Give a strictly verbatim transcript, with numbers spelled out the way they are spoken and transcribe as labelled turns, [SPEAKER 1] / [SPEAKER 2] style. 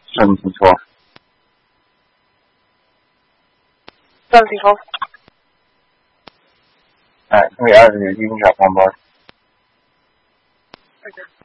[SPEAKER 1] 什么情况？
[SPEAKER 2] 什么情况？
[SPEAKER 1] 哎，因为二十年进入小黄包。
[SPEAKER 2] 好的。